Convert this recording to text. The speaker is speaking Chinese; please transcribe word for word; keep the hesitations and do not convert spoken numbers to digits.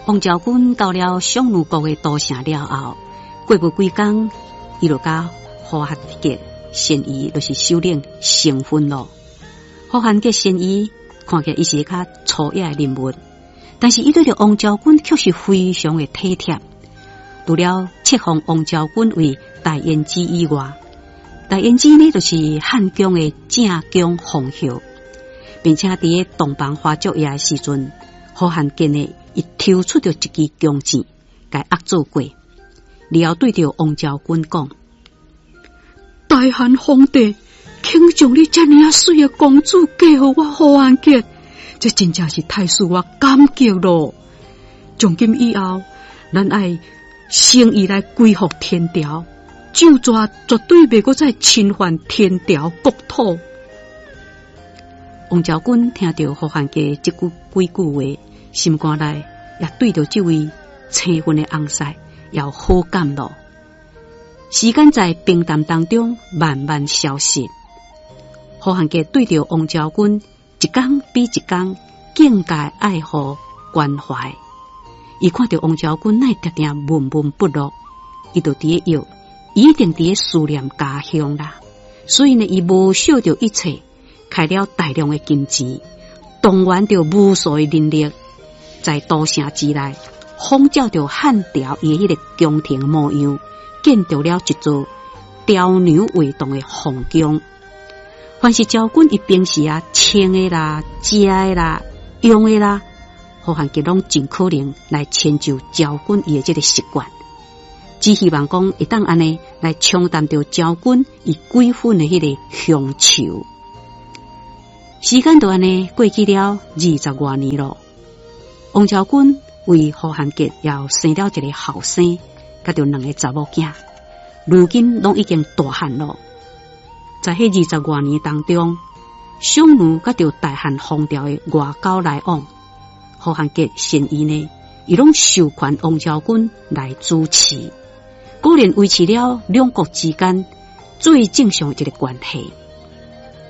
王昭君到了匈奴国的都城了后，过不几天，伊就甲胡汉杰先姨就是首领成婚了。胡汉杰先姨看起来伊是较粗野的人物，但是伊对着王昭君却是非常的体贴。除了册封王昭君为大燕姬以外，大燕姬呢就是汉宫的正宫皇后，并且伫个东邦花烛夜的时阵，胡汉杰呢伊抽出着一支弓箭，甲压做过，然后对着王昭君讲：大汉皇帝请将你这么啊水的公主嫁予我胡汉杰，这真正是太使我感激咯！从今以后，咱爱诚意来归服天朝，就抓绝对袂阁再侵犯天朝国土。王昭君听到胡汉杰这句几句话，心肝内也对着这位青婚的翁婿有好感咯。时间在平淡当中慢慢消失，胡汉杰对着王昭君一天比一天更加爱护关怀。伊看到王昭君乃定定闷闷不乐，伊就伫个要一定伫个思念家乡啦。所以呢，伊无惜着一切，开了大量的金钱，动员着无数的人力，在都城之内仿照着汉朝伊迄个宫廷模样，建造了一座雕牛画栋的皇宫。凡是昭君伊平时啊穿的啦、食的啦、用的啦，胡汉杰拢尽可能来迁就昭君伊的这个习惯，只希望讲会当安尼来冲淡着昭君伊贵婚的迄个乡愁。时间就安尼过去了二十多年咯。王昭君为胡汉杰又生了一个后生，甲着两个查某囝，如今拢已经大汉咯。在迄二十多年当中，匈奴甲着大汉皇朝的外交来往，胡汉杰先姨呢，伊拢授权王昭君来主持，果然维持了两国之间最正常的一个关系。